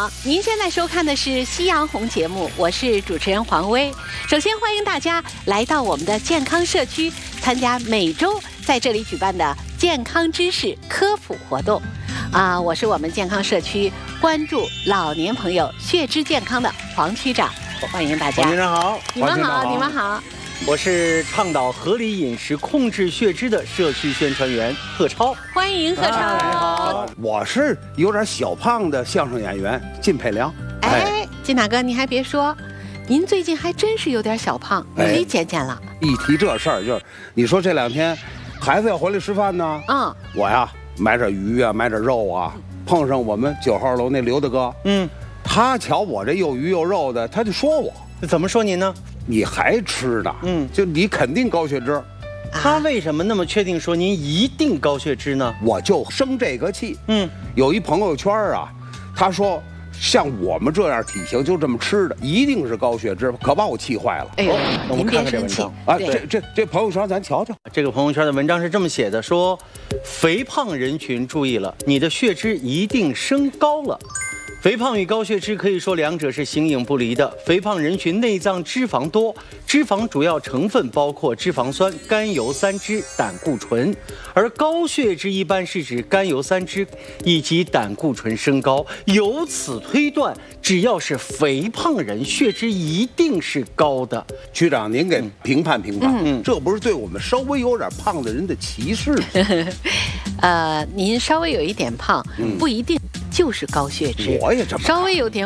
好，您现在收看的是《夕阳红》节目，我是主持人黄薇。首先欢迎大家来到我们的健康社区，参加每周在这里举办的健康知识科普活动。我是我们健康社区关注老年朋友血脂健康的黄区长，欢迎大家。 黄局长好， 你们好，你们好。 我是倡导合理饮食、控制血脂的社区宣传员贺超， 欢迎贺超。 好， 我是有点小胖的相声演员靳佩良。 靳大哥，你还别说，您最近还真是有点小胖，可以减减了。 一提这事儿，就是你说这2天孩子要回来吃饭呢，我呀买点鱼啊，买点肉啊，碰上我们9号楼那刘大哥，他瞧我这又鱼又肉的，他就说我， 怎么说您呢？ 你还吃呢？就你肯定高血脂。 他为什么那么确定说您一定高血脂呢？ 我就生这个气。有一朋友圈啊，他说像我们这样体型就这么吃的，一定是高血脂，可把我气坏了。 哎呦， 我们看看这文章啊，这朋友圈咱瞧瞧。 这个朋友圈的文章是这么写的，说肥胖人群注意了，你的血脂一定升高了。肥胖与高血脂可以说两者是形影不离的。肥胖人群内脏脂肪多，脂肪主要成分包括脂肪酸、甘油三酯、胆固醇，而高血脂一般是指甘油三酯以及胆固醇升高。由此推断，只要是肥胖人，血脂一定是高的。 区长，您给评判评判，这不是对我们稍微有点胖的人的歧视吗？ 您稍微有一点胖，不一定就是高血脂， 我也这么稍微有点